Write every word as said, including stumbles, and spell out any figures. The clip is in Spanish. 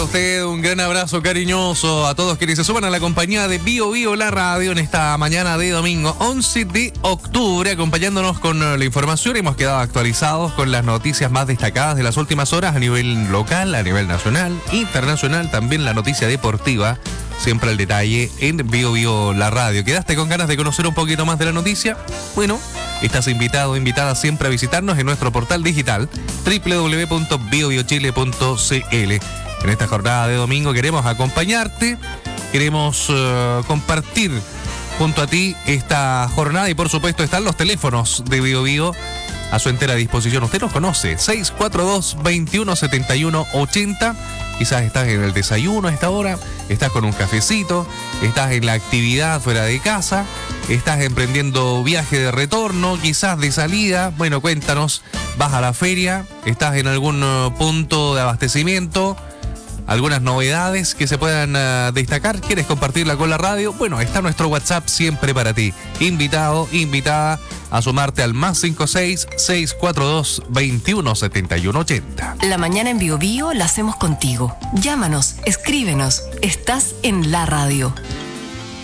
usted, un gran abrazo cariñoso a todos quienes se suman a la compañía de Bio Bio La Radio en esta mañana de domingo once de octubre, acompañándonos con la información. Hemos quedado actualizados con las noticias más destacadas de las últimas horas a nivel local, a nivel nacional, internacional, también la noticia deportiva, siempre el detalle en Bio Bio La Radio. ¿Quedaste con ganas de conocer un poquito más de la noticia? Bueno, estás invitado o invitada siempre a visitarnos en nuestro portal digital doble u doble u doble u punto bio bio chile punto c l. En esta jornada de domingo queremos acompañarte, queremos uh, compartir junto a ti esta jornada y por supuesto están los teléfonos de Bio Bio a su entera disposición. Usted nos conoce, seis cuatro dos, veintiuno setenta y uno ochenta. Quizás estás en el desayuno a esta hora, estás con un cafecito, estás en la actividad fuera de casa, estás emprendiendo viaje de retorno, quizás de salida. Bueno, cuéntanos, vas a la feria, estás en algún uh, punto de abastecimiento, algunas novedades que se puedan uh, destacar, ¿quieres compartirla con la radio? Bueno, está nuestro WhatsApp siempre para ti. Invitado, invitada a sumarte al más cinco seis, seis cuatro dos, veintiuno setenta y uno ochenta. La mañana en Bio Bio la hacemos contigo. Llámanos, escríbenos. Estás en la radio.